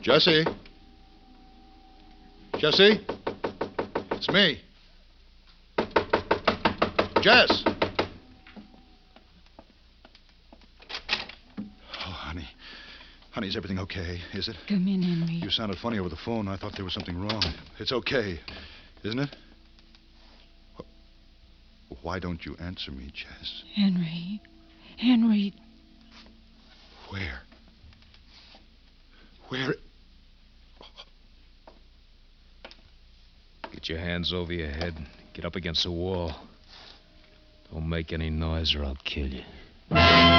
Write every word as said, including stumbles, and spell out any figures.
Jesse? Jesse? It's me. Jess! Oh, honey. Honey, is everything okay? Is it? Come in, Henry. You sounded funny over the phone. I thought there was something wrong. It's okay, isn't it? Why don't you answer me, Jess? Henry. Henry. Where? Where? Get your hands over your head. Get up against the wall. Don't make any noise or I'll kill you.